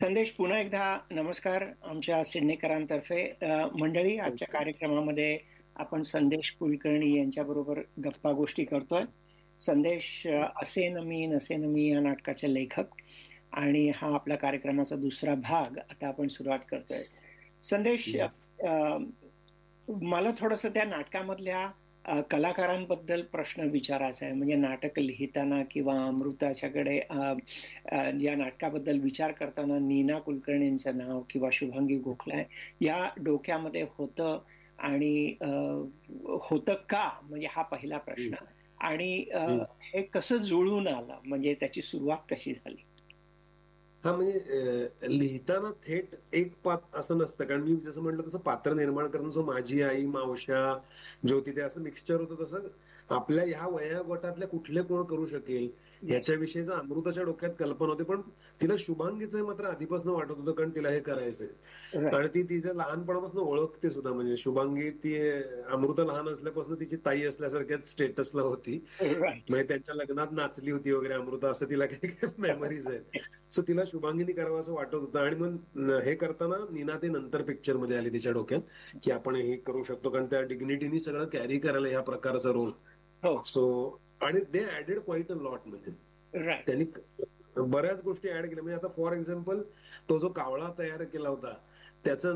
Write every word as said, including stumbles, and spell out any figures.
संदेश, पुन्हा एकदा नमस्कार आमच्या सिडनीकरांतर्फे. अ, मंडळी, आजच्या नमस्कार. कार्यक्रमामध्ये आपण संदेश कुलकर्णी यांच्याबरोबर गप्पा गोष्टी करतोय. संदेश अ, "असे न मी नसे न मी" या नाटकाचे लेखक, आणि हा आपला कार्यक्रमाचा दुसरा भाग आता आपण सुरुवात करतोय. संदेश, हं. अ, मला थोडंसं त्या नाटकामधल्या अ, कलाकारांबद्दल प्रश्न विचारायचा आहे. म्हणजे नाटक लिहिताना किंवा अमृताच्याकडे अ, अ, या नाटकाबद्दल विचार करताना नीना कुलकर्णींचं नाव किंवा शुभांगी गोखले या डोक्यामध्ये होतं, आणि अ, होतं का? म्हणजे हा पहिला हं, प्रश्न. आणि अ, हं. हे कसं जुळून आलं? म्हणजे त्याची सुरुवात कशी झाली? हां, म्हणजे अ, लिहिताना थेट एक पात्र असं नसतं. कारण मी जसं म्हटलं तसं पात्र निर्माण करणं, जो माझी आई, मावश्या, ज्योती, ते असं मिक्सचर होतं. तसं आपल्या ह्या वयोगटातल्या कुठले कोण करू शकेल येस. ह्याच्याविषयीचं अमृताच्या डोक्यात कल्पना होती. पण तिला शुभांगीचं मात्र आधीपासून वाटत होतं, कारण तिला हे करायचंय. राइट. आणि ती तिच्या लहानपणापासून ओळखते सुद्धा. म्हणजे शुभांगी ती अमृता लहान असल्यापासून तिची ताई असल्यासारख्याच स्टेटसला होती. राइट. म्हणजे त्यांच्या लग्नात नाचली होती वगैरे अमृता, असं तिला काही काही मेमरीज आहेत. सो तिला शुभांगीनी करावं असं वाटत होतं. आणि मग हे करताना नीना ते नंतर पिक्चर मध्ये आली तिच्या डोक्यात, की आपण हे करू शकतो, कारण त्या डिग्निटीनी सगळं कॅरी करायला ह्या प्रकारचा रोल. हो. सो आणि दे ऍडेड क्वाईट अ लॉट. म्हणजे राइट. त्यांनी बऱ्याच गोष्टी ऍड केल्या. म्हणजे आता फॉर एक्झाम्पल, तो जो कावळा तयार केला होता त्याचं